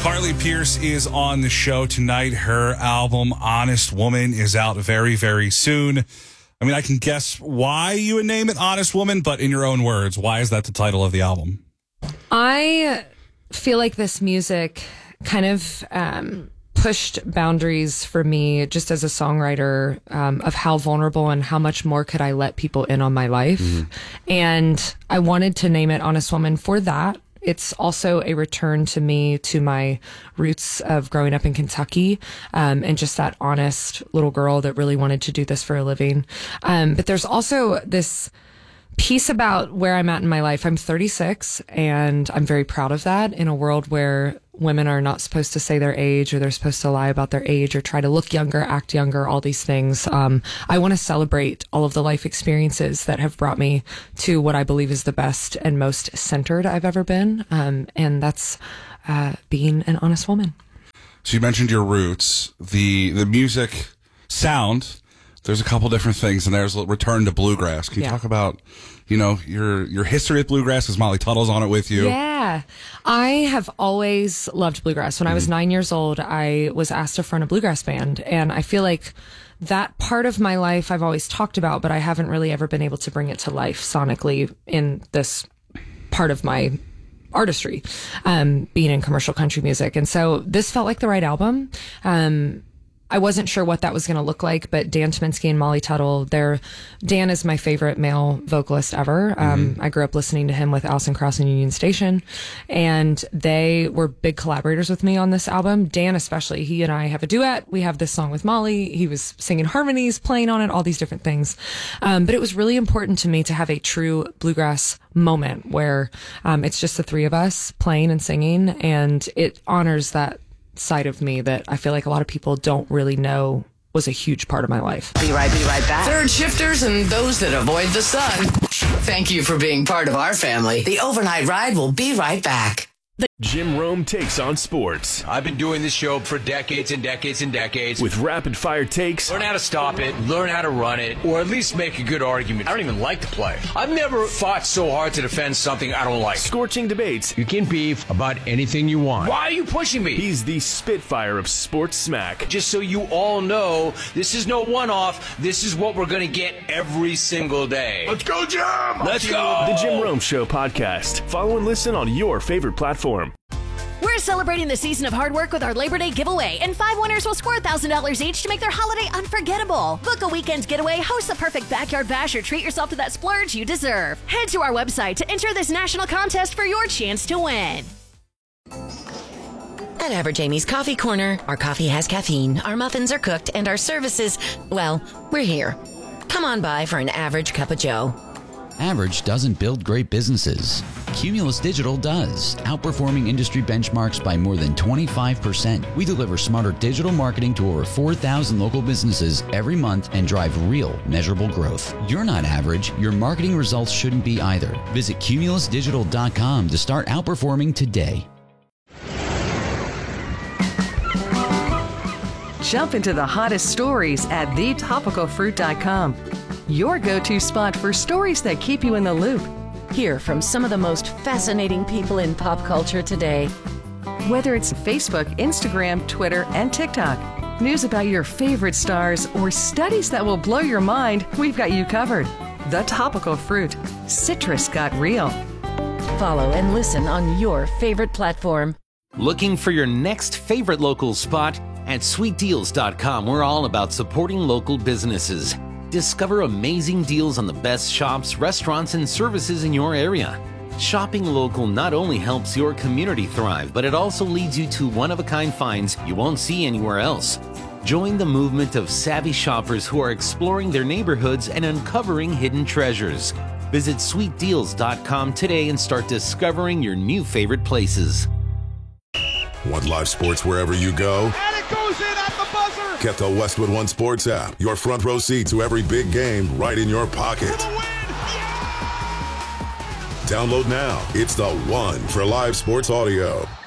Carly Pearce is on the show tonight. Her album, Honest Woman, is out very, very soon. I mean, I can guess why you would name it Honest Woman, but in your own words, why is that the title of the album? I feel like this music kind of pushed boundaries for me just as a songwriter of how vulnerable and how much more could I let people in on my life. And I wanted to name it Honest Woman for that. It's also a return to me to my roots of growing up in Kentucky, and just that honest little girl that really wanted to do this for a living. But there's also this piece about where I'm at in my life. I'm 36 and I'm very proud of that in a world where women are not supposed to say their age, or they're supposed to lie about their age or try to look younger, act younger, all these things. I want to celebrate all of the life experiences that have brought me to what I believe is the best and most centered I've ever been. And that's being an honest woman. So you mentioned your roots, the music sound. There's a couple different things, and there's a return to bluegrass. Can you talk about, your history with bluegrass? Because Molly Tuttle's on it with you. Yeah. I have always loved bluegrass. When I was 9 years old, I was asked to front a bluegrass band, and I feel like that part of my life I've always talked about, but I haven't really ever been able to bring it to life sonically in this part of my artistry, being in commercial country music. And so this felt like the right album. I wasn't sure what that was going to look like, but Dan Tyminski and Molly Tuttle, Dan is my favorite male vocalist ever. I grew up listening to him with Alison Krauss and Union Station, and they were big collaborators with me on this album. Dan especially, he and I have a duet. We have this song with Molly. He was singing harmonies, playing on it, all these different things. But it was really important to me to have a true bluegrass moment where it's just the three of us playing and singing, and it honors that side of me that I feel like a lot of people don't really know was a huge part of my life. Be right back. Third shifters and those that avoid the sun. Thank you for being part of our family. The Overnight Ride will be right back. Jim Rome takes on sports. I've been doing this show for decades and decades and decades. With rapid-fire takes. Learn how to stop it, learn how to run it, or at least make a good argument. I don't even like to play. I've never fought so hard to defend something I don't like. Scorching debates. You can beef about anything you want. Why are you pushing me? He's the Spitfire of sports smack. Just so you all know, this is no one-off. This is what we're going to get every single day. Let's go, Jim! Let's go! The Jim Rome Show podcast. Follow and listen on your favorite platform. We're celebrating the season of hard work with our Labor Day giveaway, and 5 winners will score $1,000 each to make their holiday unforgettable. Book a weekend getaway, host the perfect backyard bash, or treat yourself to that splurge you deserve. Head to our website to enter this national contest for your chance to win. At Average Amy's Coffee Corner, our coffee has caffeine, our muffins are cooked, and our services, well, we're here. Come on by for an average cup of joe. Average doesn't build great businesses. Cumulus Digital does, outperforming industry benchmarks by more than 25%. We deliver smarter digital marketing to over 4,000 local businesses every month and drive real, measurable growth. You're not average. Your marketing results shouldn't be either. Visit cumulusdigital.com to start outperforming today. Jump into the hottest stories at thetopicalfruit.com. Your go-to spot for stories that keep you in the loop. Hear from some of the most fascinating people in pop culture today. Whether it's Facebook, Instagram, Twitter, and TikTok, news about your favorite stars, or studies that will blow your mind, we've got you covered. The Topical Fruit. Citrus got real. Follow and listen on your favorite platform. Looking for your next favorite local spot? At sweetdeals.com, we're all about supporting local businesses. Discover amazing deals on the best shops, restaurants, and services in your area. Shopping local not only helps your community thrive, but it also leads you to one-of-a-kind finds you won't see anywhere else. Join the movement of savvy shoppers who are exploring their neighborhoods and uncovering hidden treasures. Visit sweetdeals.com today and start discovering your new favorite places. Want live sports wherever you go? And it goes in at the buzzer! Get the Westwood One Sports app. Your front row seat to every big game right in your pocket. For the win! Yeah! Download now. It's the one for live sports audio.